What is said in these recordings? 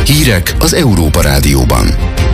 Hírek az Európa Rádióban.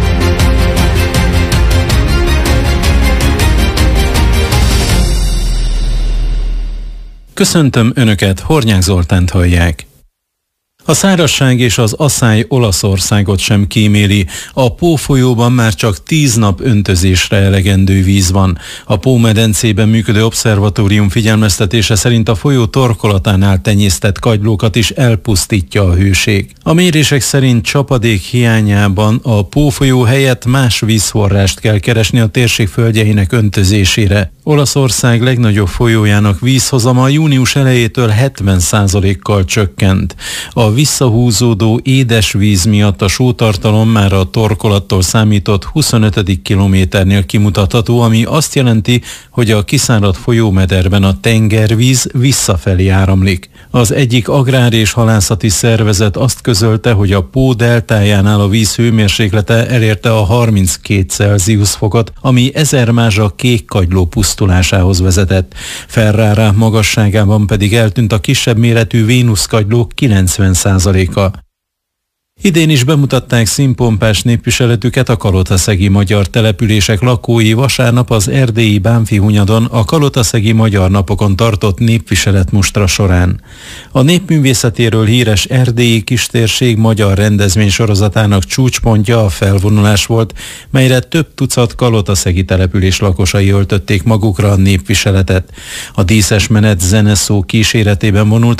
Köszöntöm Önöket, Hornyák Zoltánt hallják. A szárazság és az asszály Olaszországot sem kíméli. A Pó folyóban már csak 10 nap öntözésre elegendő víz van. A Pó-medencében működő obszervatórium figyelmeztetése szerint a folyó torkolatánál tenyésztett kagylókat is elpusztítja a hőség. A mérések szerint csapadék hiányában a Pó folyó helyett más vízforrást kell keresni a térség földjeinek öntözésére. Olaszország legnagyobb folyójának vízhozama június elejétől 70%-kal csökkent. A visszahúzódó édesvíz miatt a sótartalom már a torkolattól számított 25. kilométernél kimutatható, ami azt jelenti, hogy a kiszáradt folyómederben a tengervíz visszafelé áramlik. Az egyik agrár- és halászati szervezet azt közölte, hogy a Pó deltájánál a víz hőmérséklete elérte a 32 Celsius fokot, ami 1000 mázsa kékkagyló pusztulásához vezetett. Ferrara magasságában pedig eltűnt a kisebb méretű vénuszkagylók 90%-a. Idén is bemutatták színpompás népviseletüket a kalotaszegi magyar települések lakói vasárnap az erdélyi Bánffyhunyadon a kalotaszegi magyar napokon tartott népviseletmustra során. A népművészetéről híres erdélyi kistérség magyar rendezvény sorozatának csúcspontja a felvonulás volt, melyre több tucat kalotaszegi település lakosai öltötték magukra a népviseletet. A díszes menet zeneszó kíséretében vonult